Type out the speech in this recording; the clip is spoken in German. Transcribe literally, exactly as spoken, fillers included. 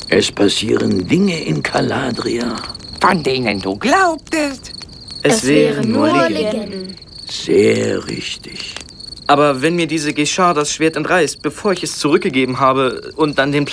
Es passieren Dinge in Caladria, von denen du glaubtest. Es, Es wären nur nur Legenden. Legenden. sehr richtig. Aber wenn mir diese Geschar das Schwert entreißt, bevor ich es zurückgegeben habe und dann den